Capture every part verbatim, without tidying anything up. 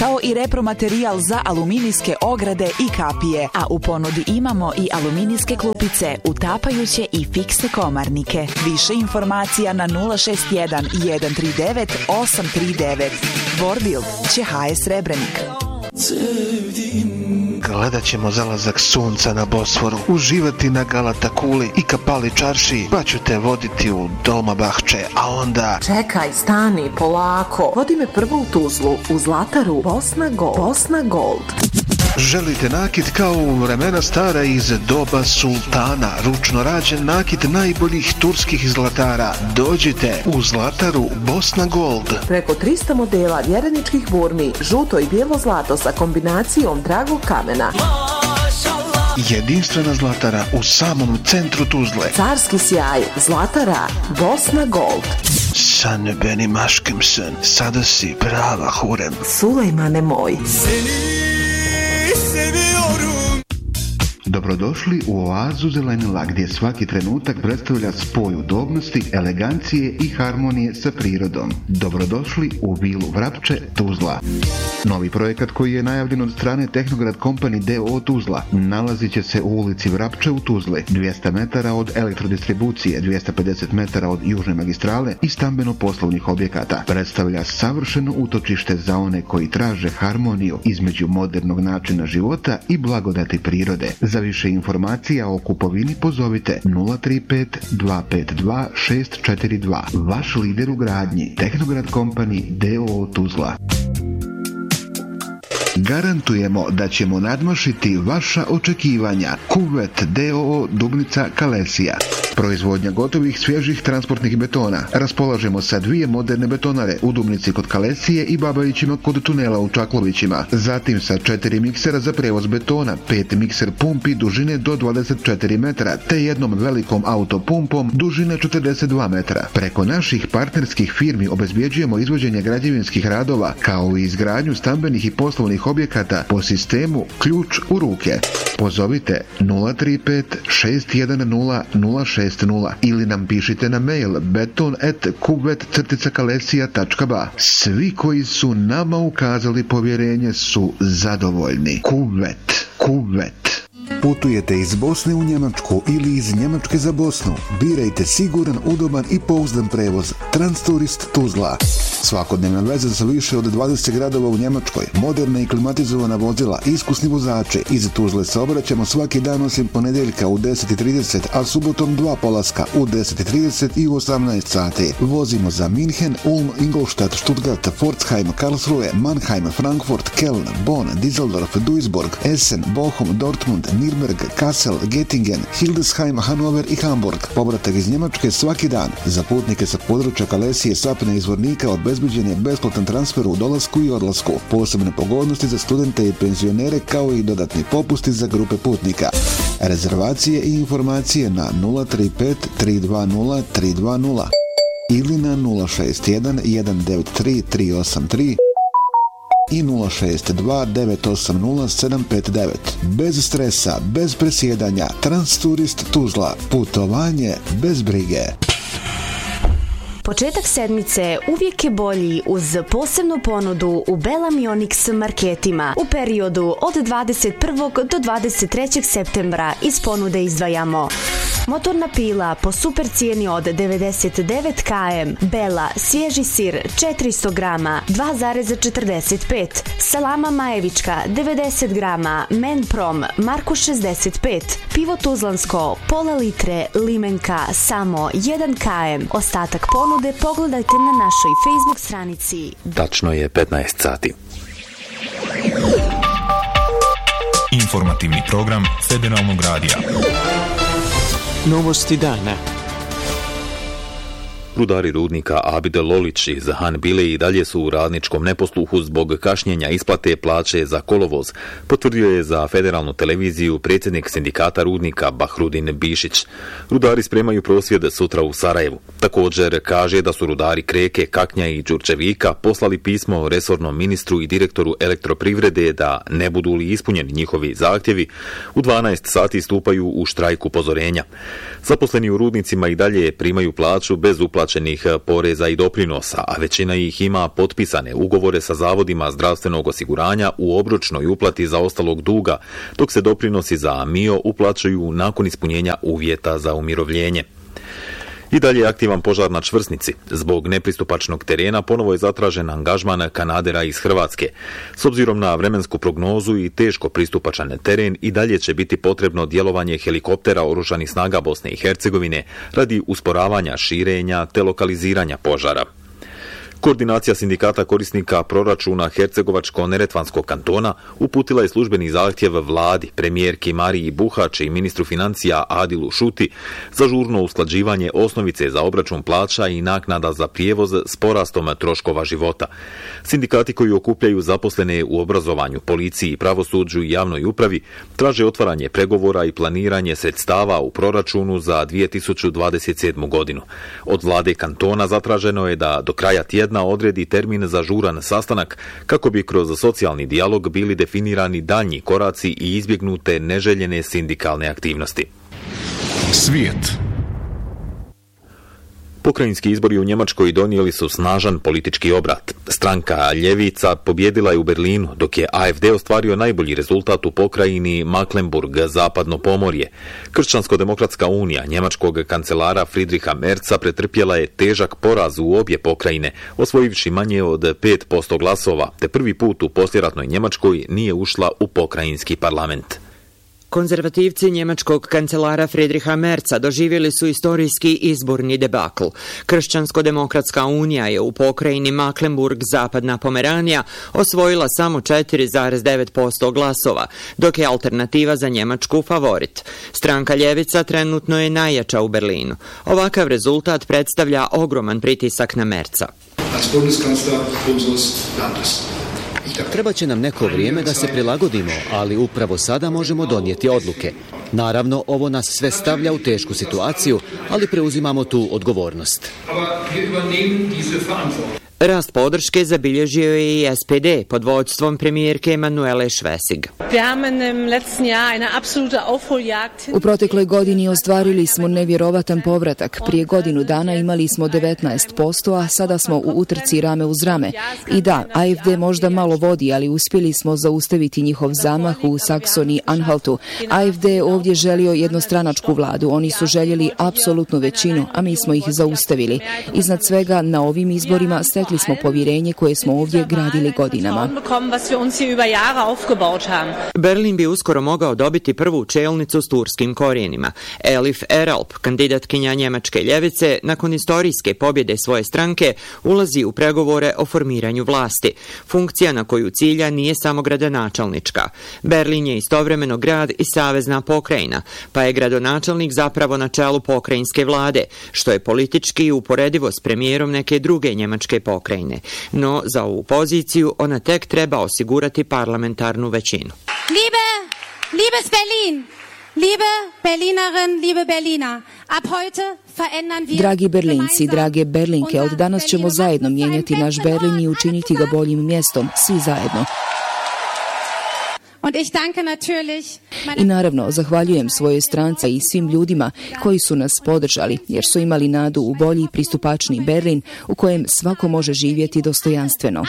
kao i repromaterijal za aluminijske ograde i kapije, a u ponudi imamo i aluminijske klupice, utapajuće i fiksne komarnike. Više informacija na nula šest jedan jedan tri devet osam tri devet. Vorbil će ha es Srebrenik. Gledat ćemo zalazak sunca na Bosforu, uživati na Galata kuli i Kapali čarši, pa ću te voditi u Dolmabahče, a onda... Čekaj, stani, polako. Vodi me prvo u Tuzlu, u Zlataru, Bosna Gold. Bosna Gold. Želite nakit kao u vremena stara iz doba sultana, ručno rađen nakit najboljih turskih zlatara? Dođite u Zlataru Bosna Gold. Preko trista modela vjereničkih burmi, žuto i bijelo zlato sa kombinacijom dragog kamena. Jedinstvena Zlatara u samom centru Tuzle. Carski sjaj, Zlatara Bosna Gold. San benim aşkımsın, sada si prava hurem. Sulejmane moj. Dobrodošli u oazu Zelenila, gdje svaki trenutak predstavlja spoj udobnosti, elegancije i harmonije sa prirodom. Dobrodošli u vilu Vrapče, Tuzla. Novi projekat koji je najavljen od strane Tehnograd Company d o o Tuzla nalazit će se u ulici Vrapče u Tuzli, dvjesto metara od elektrodistribucije, dvjesto pedeset metara od južne magistrale i stambeno-poslovnih objekata. Predstavlja savršeno utočište za one koji traže harmoniju između modernog načina života i blagodati prirode. Za više informacija o kupovini pozovite nula tri pet dva pet dva šest četiri dva. Vaš lider u gradnji, Tehnograd Company d o o Tuzla. Garantujemo da ćemo nadmašiti vaša očekivanja. Kuvet d o o Dubnica Kalesija. Proizvodnja gotovih svježih transportnih betona. Raspolažemo sa dvije moderne betonare u Dubnici kod Kalesije i Babajićima kod tunela u Čaklovićima. Zatim sa četiri miksera za prevoz betona, pet mikser pumpi dužine do dvadeset četiri metra, te jednom velikom autopumpom dužine četrdeset dva metra. Preko naših partnerskih firmi obezbjeđujemo izvođenje građevinskih radova, kao i izgradnju stambenih i poslovnih objekata po sistemu ključ u ruke. Pozovite nula tri pet šest jedan nula nula šest nula ili nam pišite na mail beton at kuvet kalesija tačka ba. Svi koji su nama ukazali povjerenje su zadovoljni. Kuvet, kuvet. Putujete iz Bosne u Njemačku ili iz Njemačke za Bosnu? Birajte siguran, udoban i pouzdan prevoz. Transturist Tuzla. Svakodnevna veza sa više od dvadeset gradova u Njemačkoj, moderna i klimatizovana vozila, iskusni vozači. Iz Tuzle se obraćamo svaki dan osim ponedeljka u deset i trideset, a subotom dva polaska u deset i trideset i u osamnaest sati. Vozimo za Minhen, Ulm, Ingolstadt, Stuttgart, Pforzheim, Karlsruhe, Mannheim, Frankfurt, Köln, Bonn, Düsseldorf, Duisburg, Essen, Bochum, Dortmund, Nürnberg, Kassel, Göttingen, Hildesheim, Hannover i Hamburg. Povratak iz Njemačke svaki dan. Za putnike sa područja Kalesije, Sapne i Zvornika obezbeđen je besplatan transfer u dolasku i odlasku. Posebne pogodnosti za studente i penzionere, kao i dodatni popusti za grupe putnika. Rezervacije i informacije na nula tri pet tri dva nula tri dva nula ili na nula šest jedan jedan devet tri tri osam tri i nula šest dva devet osam nula sedam pet devet. Bez stresa, bez presjedanja, Transturist Tuzla. Putovanje bez brige. Početak sedmice uvijek je bolji uz posebnu ponudu u Belam i Onyx marketima. U periodu od dvadeset prvog do dvadeset trećeg septembra iz ponude izdvajamo motorna pila po super cijeni od devedeset devet kilograma, Bela, svježi sir četiristo grama, dva zarez četrdeset pet, salama majevička devedeset grama, Menprom, Marko šezdeset pet, pivo tuzlansko, pola litre, limenka, samo jedan kilograma. Ostatak ponude pogledajte na našoj Facebook stranici. Tačno je petnaest sati. Informativni program Federalnog radija. Novosti dana. Rudari rudnika Abid Lolić iz Han Bile i dalje su u radničkom neposluhu zbog kašnjenja isplate plaće za kolovoz, potvrdio je za federalnu televiziju predsjednik sindikata rudnika Bahrudin Bišić. Rudari spremaju prosvjed sutra u Sarajevu. Također kaže da su rudari Kreke, Kaknja i Đurčevika poslali pismo resornom ministru i direktoru elektroprivrede da ne budu li ispunjeni njihovi zahtjevi, u dvanaest sati stupaju u štrajk upozorenja. Zaposleni u rudnicima i dalje primaju plaću bez uplate uplaćenih poreza i doprinosa, a većina ih ima potpisane ugovore sa zavodima zdravstvenog osiguranja u obročnoj uplati zaostalog duga, dok se doprinosi za M I O uplaćuju nakon ispunjenja uvjeta za umirovljenje. I dalje je aktivan požar na čvrsnici. Zbog nepristupačnog terena ponovo je zatražen angažman kanadera iz Hrvatske. S obzirom na vremensku prognozu i teško pristupačan teren, i dalje će biti potrebno djelovanje helikoptera oružanih snaga Bosne i Hercegovine radi usporavanja širenja te lokaliziranja požara. Koordinacija sindikata korisnika proračuna Hercegovačko-Neretvanskog kantona uputila je službeni zahtjev vladi, premijerki Mariji Buhač i ministru financija Adilu Šuti za žurno usklađivanje osnovice za obračun plaća i naknada za prijevoz s porastom troškova života. Sindikati koji okupljaju zaposlene u obrazovanju, policiji, pravosuđu i javnoj upravi traže otvaranje pregovora i planiranje sredstava u proračunu za dvije tisuće dvadeset sedmu. godinu. Od vlade kantona zatraženo je da do kraja tjedna odredi termin za žuran sastanak kako bi kroz socijalni dijalog bili definirani daljnji koraci i izbjegnute neželjene sindikalne aktivnosti. Svijet. Pokrajinski izbori u Njemačkoj donijeli su snažan politički obrat. Stranka Ljevica pobjedila je u Berlinu, dok je A F D ostvario najbolji rezultat u pokrajini Mecklenburg, zapadno pomorje. Kršćansko-demokratska unija njemačkog kancelara Friedricha Merza pretrpjela je težak poraz u obje pokrajine, osvojivši manje od pet posto glasova, te prvi put u poslijeratnoj Njemačkoj nije ušla u pokrajinski parlament. Konzervativci njemačkog kancelara Friedricha Merza doživjeli su istorijski izborni debakl. Kršćansko-demokratska unija je u pokrajini Mecklenburg, zapadna Pomeranija, osvojila samo četiri zarez devet posto glasova, dok je alternativa za Njemačku favorit. Stranka Ljevica trenutno je najjača u Berlinu. Ovakav rezultat predstavlja ogroman pritisak na Merza. Treba će nam neko vrijeme da se prilagodimo, ali upravo sada možemo donijeti odluke. Naravno, ovo nas sve stavlja u tešku situaciju, ali preuzimamo tu odgovornost. Rast podrške zabilježio je i S P D pod vodstvom premijerke Manuele Schwesig. U protekloj godini ostvarili smo nevjerovatan povratak. Prije godinu dana imali smo devetnaest posto, a sada smo u utrci rame uz rame. I da, A F D možda malo vodi, ali uspjeli smo zaustaviti njihov zamah u Saksoniji-Anhaltu. A F D je ovdje želio jednostranačku vladu. Oni su željeli apsolutnu većinu, a mi smo ih zaustavili. Iznad svega, na ovim izborima stekli smo povjerenje koje smo ovdje gradili godinama. Berlin bi uskoro mogao dobiti prvu čelnicu s turskim korijenima. Elif Eralp, kandidatkinja njemačke ljevice, nakon istorijske pobjede svoje stranke, ulazi u pregovore o formiranju vlasti. Funkcija na koju cilja nije samo gradonačelnička. Berlin je istovremeno grad i savezna pokrajina, pa je gradonačelnik zapravo na čelu pokrajinske vlade, što je politički uporedivo s premijerom neke druge njemačke pokrajine. No, za ovu poziciju ona tek treba osigurati parlamentarnu većinu. Liebe, liebes Berlin, liebe Berlinerin, liebe Berliner, ab heute verändern wir... Dragi Berlinci, drage Berlinke, od danas ćemo zajedno mijenjati naš Berlin i učiniti ga boljim mjestom, svi zajedno. I naravno, zahvaljujem svojoj stranci i svim ljudima koji su nas podržali, jer su imali nadu u bolji i pristupačni Berlin u kojem svako može živjeti dostojanstveno.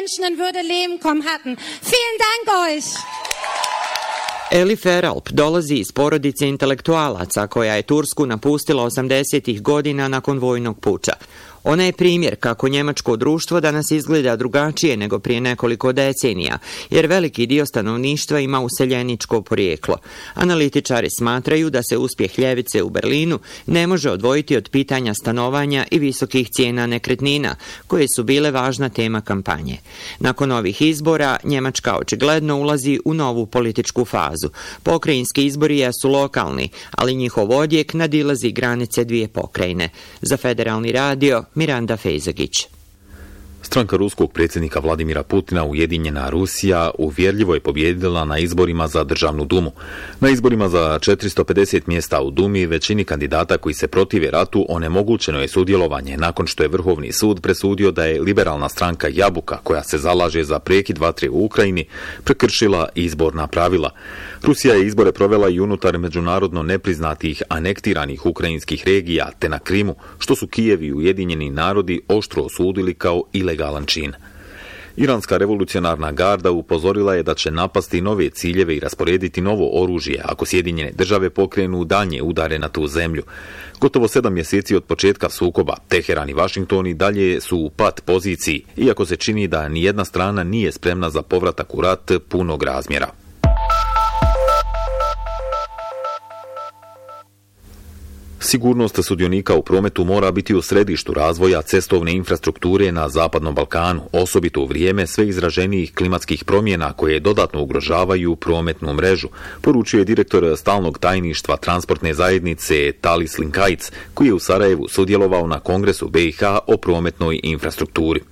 Elif Eralp dolazi iz porodice intelektualaca koja je Tursku napustila osamdesetih godina nakon vojnog puča. Ona je primjer kako njemačko društvo danas izgleda drugačije nego prije nekoliko decenija, jer veliki dio stanovništva ima useljeničko porijeklo. Analitičari smatraju da se uspjeh ljevice u Berlinu ne može odvojiti od pitanja stanovanja i visokih cijena nekretnina, koje su bile važna tema kampanje. Nakon ovih izbora, Njemačka očigledno ulazi u novu političku fazu. Pokrajinski izbori jesu lokalni, ali njihov odjek nadilazi granice dvije pokrajine. Za Federalni radio, Miranda Fejzagić. Stranka ruskog predsjednika Vladimira Putina, Ujedinjena Rusija, uvjerljivo je pobijedila na izborima za Državnu dumu. Na izborima za četiristo pedeset mjesta u Dumi većini kandidata koji se protive ratu onemogućeno je sudjelovanje nakon što je Vrhovni sud presudio da je liberalna stranka Jabuka, koja se zalaže za prekid vatre u Ukrajini, prekršila izborna pravila. Rusija je izbore provela i unutar međunarodno nepriznatih anektiranih ukrajinskih regija te na Krimu, što su Kijev i Ujedinjeni narodi oštro osudili kao ilegalan čin. Iranska revolucionarna garda upozorila je da će napasti nove ciljeve i rasporediti novo oružje ako Sjedinjene države pokrenu daljnje udare na tu zemlju. Gotovo sedam mjeseci od početka sukoba, Teheran i Vašington i dalje su u pat poziciji, iako se čini da nijedna strana nije spremna za povratak u rat punog razmjera. Sigurnost sudionika u prometu mora biti u središtu razvoja cestovne infrastrukture na Zapadnom Balkanu, osobito u vrijeme sve izraženijih klimatskih promjena koje dodatno ugrožavaju prometnu mrežu, poručio je direktor stalnog tajništva transportne zajednice Talis Linkajc, koji je u Sarajevu sudjelovao na Kongresu B i H o prometnoj infrastrukturi.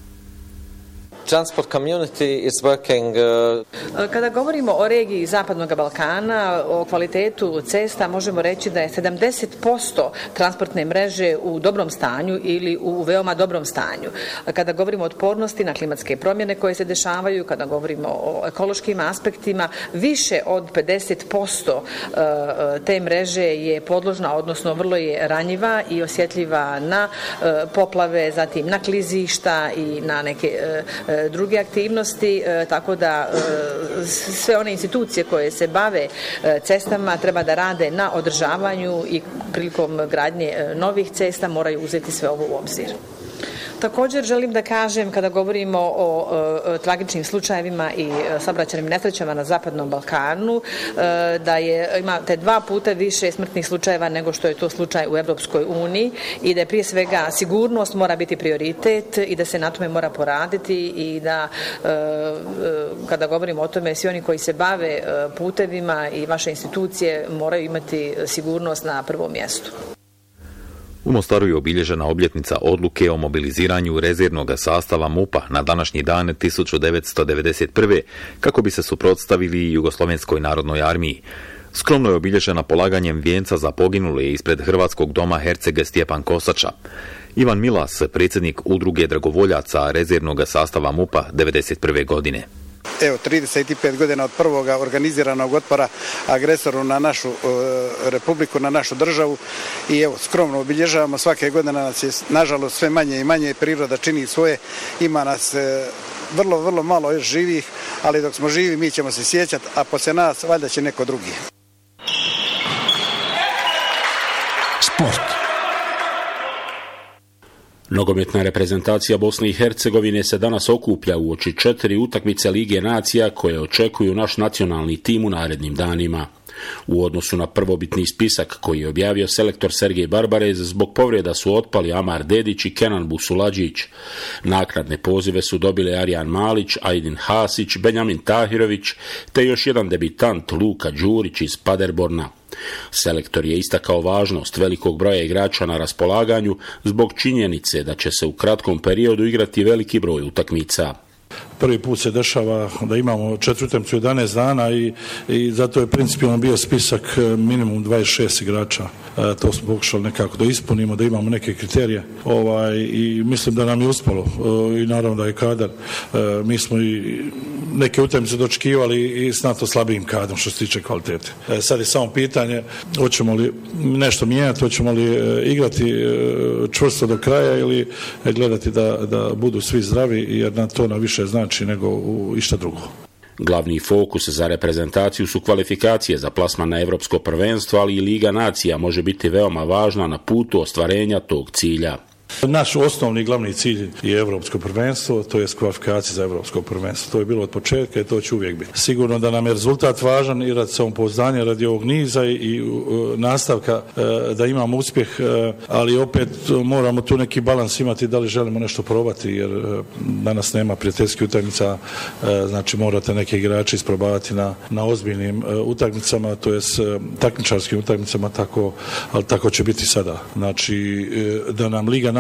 Transport community is working, uh... Kada govorimo o regiji Zapadnog Balkana, o kvalitetu cesta, možemo reći da je sedamdeset posto transportne mreže u dobrom stanju ili u veoma dobrom stanju. Kada govorimo o otpornosti na klimatske promjene koje se dešavaju, kada govorimo o ekološkim aspektima, više od pedeset posto te mreže je podložna, odnosno vrlo je ranjiva i osjetljiva na poplave, zatim na klizišta i na neke druge aktivnosti, tako da sve one institucije koje se bave cestama treba da rade na održavanju i prilikom gradnje novih cesta moraju uzeti sve ovo u obzir. Također želim da kažem, kada govorimo o, o, o tragičnim slučajevima i saobraćajnim nesrećama na Zapadnom Balkanu, e, da je, imate dva puta više smrtnih slučajeva nego što je to slučaj u Evropskoj uniji i da je prije svega sigurnost mora biti prioritet i da se na tome mora poraditi i da e, e, kada govorimo o tome, svi oni koji se bave e, putevima i vaše institucije moraju imati sigurnost na prvom mjestu. U Mostaru je obilježena obljetnica odluke o mobiliziranju rezervnog sastava MUP-a na današnji dan tisuću devetsto devedeset prve. kako bi se suprotstavili Jugoslovenskoj narodnoj armiji. Skromno je obilježena polaganjem vijenca za poginule ispred Hrvatskog doma Herceg Stjepan Kosača. Ivan Milas, predsjednik udruge dragovoljaca rezervnog sastava MUP-a devedeset prve. godine. Evo, trideset pet godina od prvoga organiziranog otpora agresoru na našu e, republiku, na našu državu i evo, skromno obilježavamo. Svake godine nas je, nažalost, sve manje i manje, priroda čini svoje, ima nas e, vrlo, vrlo malo još živih, ali dok smo živi mi ćemo se sjećati, a poslije nas valjda će neko drugi. Sport. Nogometna reprezentacija Bosne i Hercegovine se danas okuplja uoči četiri utakmice Lige nacija koje očekuju naš nacionalni tim u narednim danima. U odnosu na prvobitni spisak koji je objavio selektor Sergej Barbarez, zbog povreda su otpali Amar Dedić i Kenan Busuladžić. Naknadne pozive su dobile Arjan Malić, Ajdin Hasić, Benjamin Tahirović te još jedan debitant Luka Đurić iz Paderborna. Selektor je istakao važnost velikog broja igrača na raspolaganju zbog činjenice da će se u kratkom periodu igrati veliki broj utakmica. Prvi put se dešava da imamo četiri utakmice u jedanaest dana i, i zato je principijalno bio spisak minimum dvadeset šest igrača. E, to smo pokušali nekako da ispunimo, da imamo neke kriterije ovaj, i mislim da nam je uspalo e, i naravno da je kadar. E, mi smo i neke utakmice dočekivali i s nato slabijim kadrom što se tiče kvalitete. E, sad je samo pitanje hoćemo li nešto mijenjati, hoćemo li e, igrati e, čvrsto do kraja ili e, gledati da, da budu svi zdravi jer na to na više znači nego u išta drugo. Glavni fokus za reprezentaciju su kvalifikacije za plasman na Evropsko prvenstvo, ali i Liga nacija može biti veoma važna na putu ostvarenja tog cilja. Naš osnovni glavni cilj je Evropsko prvenstvo, to je kvalifikacija za Evropsko prvenstvo. To je bilo od početka i to će uvijek biti. Sigurno da nam je rezultat važan i radi samopouzdanja, radi ovog niza i uh, nastavka uh, da imamo uspjeh, uh, ali opet uh, moramo tu neki balans imati da li želimo nešto probati, jer uh, danas nema prijateljskih utakmica, uh, znači morate neke igrače isprobavati na, na ozbiljnim uh, utakmicama, to jest uh, takmičarskim utakmicama, tako, ali tako će biti sada. Znači uh, da nam Liga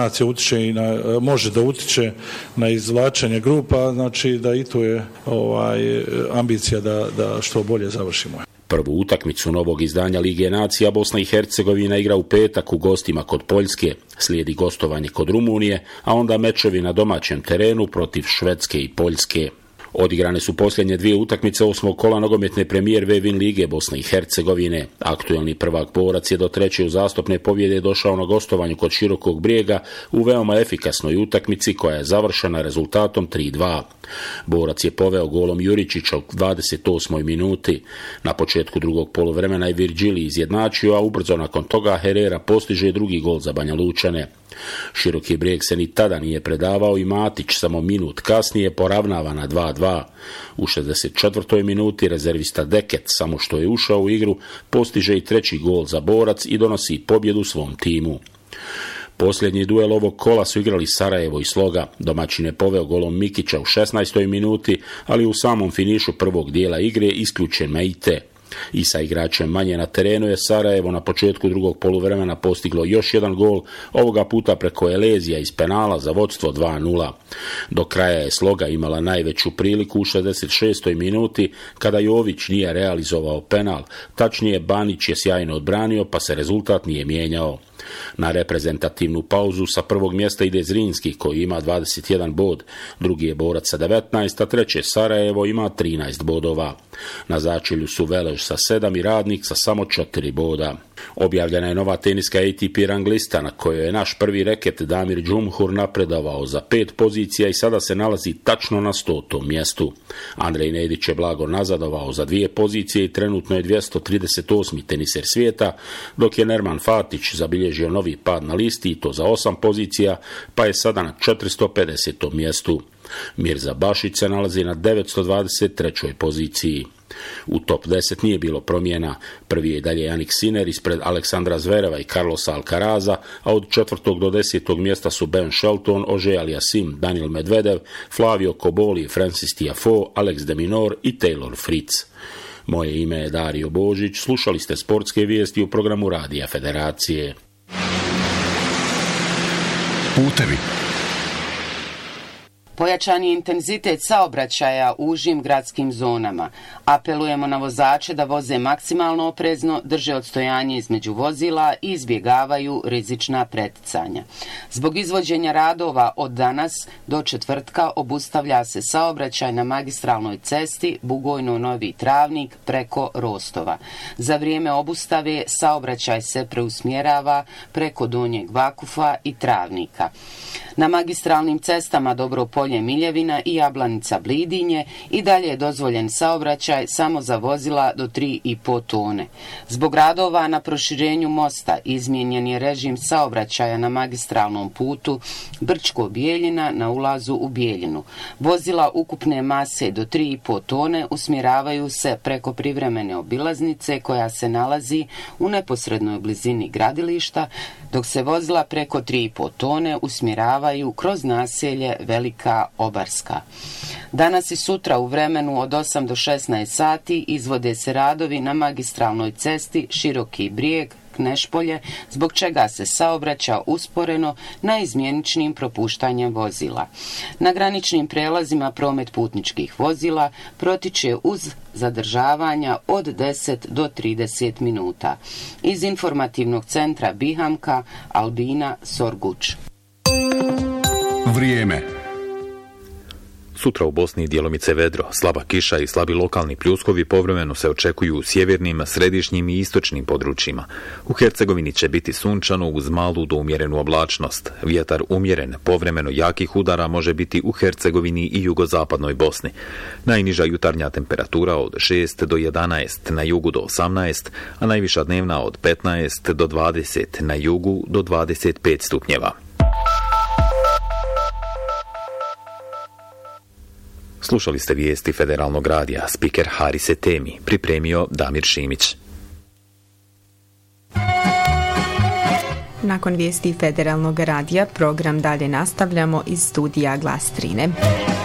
nacija utiče i na, može da utiče na izvlačenje grupa, znači da i tu je ovaj, ambicija da, da što bolje završimo. Prvu utakmicu novog izdanja Lige nacija Bosna i Hercegovina igra u petak u gostima kod Poljske, slijedi gostovanje kod Rumunije, a onda mečevi na domaćem terenu protiv Švedske i Poljske. Odigrane su posljednje dvije utakmice osmog kola nogometne premijer Vevin Lige Bosne i Hercegovine. Aktuelni prvak Borac je do treće uzastopne pobjede došao na gostovanju kod Širokog Brijega u veoma efikasnoj utakmici koja je završena rezultatom tri dva. Borac je poveo golom Juričića u dvadeset osmoj minuti. Na početku drugog poluvremena je Virgili izjednačio, a ubrzo nakon toga Herrera postiže drugi gol za Banja Lučane. Široki Brijeg se ni tada nije predavao i Matić samo minut kasnije poravnava na dva dva. U šezdeset četvrtoj minuti rezervista Deket, samo što je ušao u igru, postiže i treći gol za Borac i donosi pobjedu svom timu. Posljednji duel ovog kola su igrali Sarajevo i Sloga. Domaćin je poveo golom Mikića u šesnaestoj minuti, ali u samom finišu prvog dijela igre isključen Meite. I sa igračem manje na terenu je Sarajevo na početku drugog poluvremena postiglo još jedan gol, ovoga puta preko Elezija iz penala za vodstvo dva nula. Do kraja je Sloga imala najveću priliku u šezdeset šestoj minuti kada Jović nije realizovao penal, tačnije Banić je sjajno odbranio pa se rezultat nije mijenjao. Na reprezentativnu pauzu sa prvog mjesta ide Zrinski koji ima dvadeset jedan bod, drugi je Borac sa devetnaest, a treće Sarajevo ima trinaest bodova. Na začelju su Velež sa sedam i Radnik sa samo četiri boda. Objavljena je nova teniska A T P rang lista na kojoj je naš prvi reket Damir Džumhur napredovao za pet pozicija i sada se nalazi tačno na stotom mjestu. Andrej Nedić je blago nazadovao za dvije pozicije i trenutno je dvjesto trideset osmi teniser svijeta, dok je Nerman Fatić zabilježio novi pad na listi i to za osam pozicija, pa je sada na četiristo pedesetom mjestu. Mirza Bašić se nalazi na devetsto dvadeset trećoj poziciji. U top deset nije bilo promjena. Prvi je dalje Jannik Sinner ispred Aleksandra Zvereva i Carlosa Alcaraza, a od četvrtog do desetog mjesta su Ben Shelton, Ože Aliasim, Daniel Medvedev, Flavio Koboli, Francis Tiafoe, Alex de Minaur i Taylor Fritz. Moje ime je Dario Božić, slušali ste sportske vijesti u programu Radija Federacije. Putevi. Pojačan je intenzitet saobraćaja u užim gradskim zonama. Apelujemo na vozače da voze maksimalno oprezno, drže odstojanje između vozila i izbjegavaju rizična preticanja. Zbog izvođenja radova od danas do četvrtka obustavlja se saobraćaj na magistralnoj cesti Bugojno-Novi Travnik preko Rostova. Za vrijeme obustave saobraćaj se preusmjerava preko Donjeg Vakufa i Travnika. Na magistralnim cestama Dobro Polje Miljevina i Jablanica Blidinje i dalje je dozvoljen saobraćaj samo za vozila do tri i pol tone. Zbog radova na proširenju mosta izmijenjen je režim saobraćaja na magistralnom putu Brčko-Bijeljina na ulazu u Bijeljinu. Vozila ukupne mase do tri i pol tone usmjeravaju se preko privremene obilaznice koja se nalazi u neposrednoj blizini gradilišta, dok se vozila preko tri i pol tone usmjeravaju kroz naselje Velika Obarska. Danas i sutra u vremenu od osam do šesnaest sati izvode se radovi na magistralnoj cesti Široki Brijeg, Knešpolje, zbog čega se saobraća usporeno na izmjeničnim propuštanjem vozila. Na graničnim prelazima promet putničkih vozila protiče uz zadržavanja od deset do trideset minuta. Iz informativnog centra Bihamka, Albina Sorguč. Vrijeme. Sutra u Bosni djelomice vedro, slaba kiša i slabi lokalni pljuskovi povremeno se očekuju u sjevernim, središnjim i istočnim područjima. U Hercegovini će biti sunčano uz malu do umjerenu oblačnost. Vjetar umjeren, povremeno jakih udara može biti u Hercegovini i jugozapadnoj Bosni. Najniža jutarnja temperatura od šest do jedanaest, na jugu do osamnaest, a najviša dnevna od petnaest do dvadeset, na jugu do dvadeset pet stupnjeva. Slušali ste vijesti Federalnog radija, spiker Harise Temi, pripremio Damir Šimić. Nakon vijesti Federalnog radija, program dalje nastavljamo iz studija Glas Trine.